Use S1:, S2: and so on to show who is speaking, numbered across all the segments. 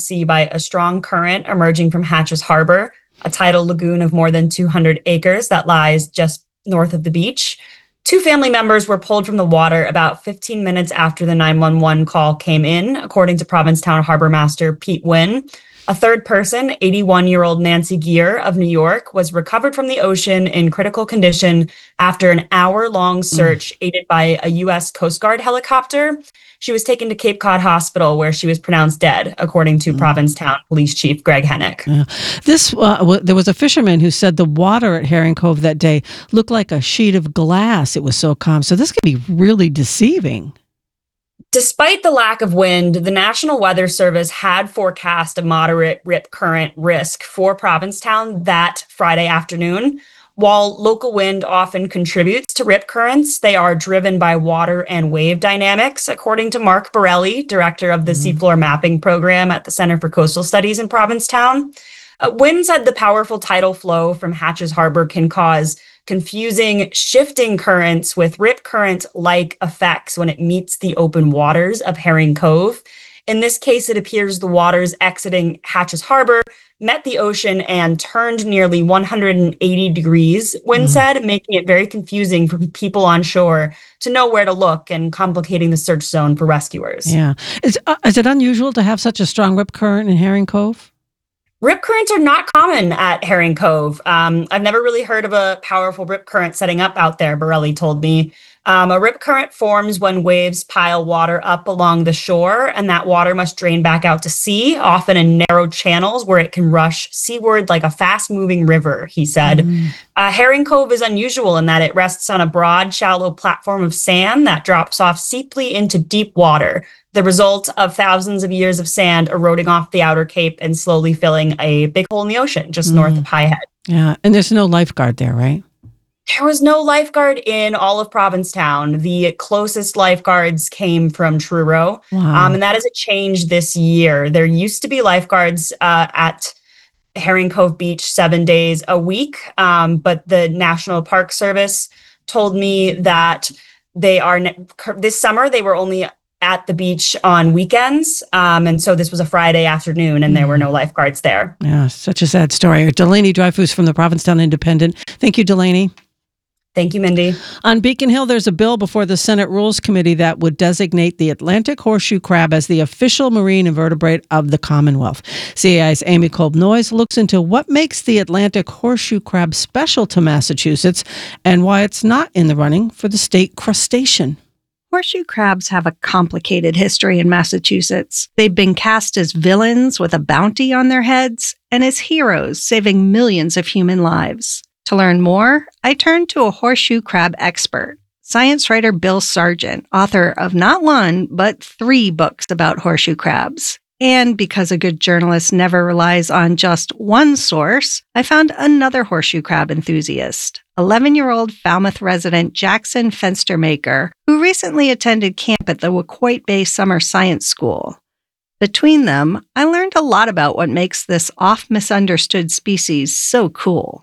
S1: sea by a strong current emerging from Hatches Harbor, a tidal lagoon of more than 200 acres that lies just north of the beach. Two family members were pulled from the water about 15 minutes after the 911 call came in, according to Provincetown Harbor Master Pete Wynn. A third person, 81-year-old Nancy Gear of New York, was recovered from the ocean in critical condition after an hour-long search aided by a U.S. Coast Guard helicopter. She was taken to Cape Cod Hospital, where she was pronounced dead, according to Provincetown Police Chief Greg Hennick.
S2: There was a fisherman who said the water at Herring Cove that day looked like a sheet of glass. It was so calm. So this can be really deceiving.
S1: Despite the lack of wind, the National Weather Service had forecast a moderate rip current risk for Provincetown that Friday afternoon. While local wind often contributes to rip currents, they are driven by water and wave dynamics, according to Mark Borelli, director of the Seafloor Mapping Program at the Center for Coastal Studies in Provincetown. Wind said the powerful tidal flow from Hatches Harbor can cause confusing, shifting currents with rip current-like effects when it meets the open waters of Herring Cove. In this case, it appears the waters exiting Hatches Harbor met the ocean and turned nearly 180 degrees, Wynn said, making it very confusing for people on shore to know where to look and complicating the search zone for rescuers.
S2: Yeah. Is it unusual to have such a strong rip current in Herring Cove?
S1: Rip currents are not common at Herring Cove. I've never really heard of a powerful rip current setting up out there, Borelli told me. A rip current forms when waves pile water up along the shore, and that water must drain back out to sea, often in narrow channels where it can rush seaward like a fast-moving river, he said. Herring Cove is unusual in that it rests on a broad, shallow platform of sand that drops off steeply into deep water, the result of thousands of years of sand eroding off the outer cape and slowly filling a big hole in the ocean just north of High Head.
S2: Yeah, and there's no lifeguard there, right?
S1: There was no lifeguard in all of Provincetown. The closest lifeguards came from Truro, and that is a change this year. There used to be lifeguards at Herring Cove Beach 7 days a week, but the National Park Service told me that this summer they were only at the beach on weekends. And so this was a Friday afternoon and there were no lifeguards there.
S2: Yeah, such a sad story. Delaney Dreyfus from the Provincetown Independent. Thank you, Delaney.
S1: Thank you, Mindy.
S2: On Beacon Hill, there's a bill before the Senate Rules Committee that would designate the Atlantic horseshoe crab as the official marine invertebrate of the Commonwealth. CAI's Amy Kolb-Noyes looks into what makes the Atlantic horseshoe crab special to Massachusetts and why it's not in the running for the state crustacean.
S3: Horseshoe crabs have a complicated history in Massachusetts. They've been cast as villains with a bounty on their heads and as heroes saving millions of human lives. To learn more, I turned to a horseshoe crab expert, science writer Bill Sargent, author of not one, but 3 books about horseshoe crabs. And because a good journalist never relies on just one source, I found another horseshoe crab enthusiast, 11-year-old Falmouth resident Jackson Fenstermaker, who recently attended camp at the Waquoit Bay Summer Science School. Between them, I learned a lot about what makes this oft-misunderstood species so cool.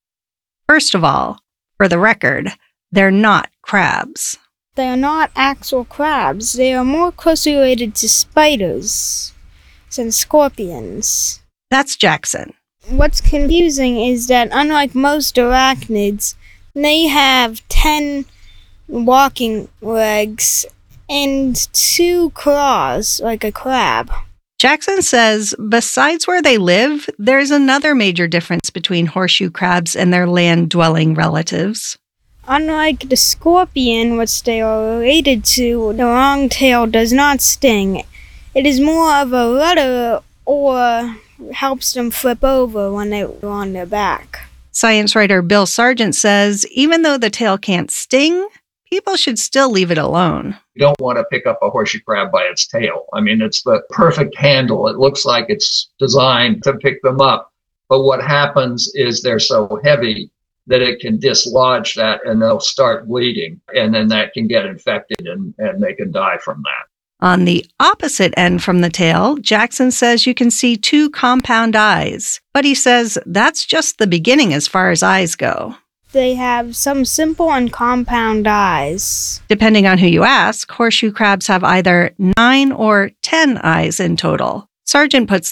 S3: First of all, for the record, they're not crabs.
S4: They are not actual crabs. They are more closely related to spiders than scorpions.
S3: That's Jackson.
S4: What's confusing is that unlike most arachnids, they have 10 walking legs and 2 claws like a crab.
S3: Jackson says besides where they live, there's another major difference between horseshoe crabs and their land-dwelling relatives.
S4: Unlike the scorpion, which they are related to, the long tail does not sting. It is more of a rudder or helps them flip over when they're on their back.
S3: Science writer Bill Sargent says even though the tail can't sting, people should still leave it alone.
S5: You don't want to pick up a horseshoe crab by its tail. I mean, it's the perfect handle. It looks like it's designed to pick them up. But what happens is they're so heavy that it can dislodge that and they'll start bleeding. And then that can get infected and they can die from that.
S3: On the opposite end from the tail, Jackson says you can see 2 compound eyes. But he says that's just the beginning as far as eyes go.
S4: They have some simple and compound eyes.
S3: Depending on who you ask, horseshoe crabs have either 9 or 10 eyes in total. Sargent puts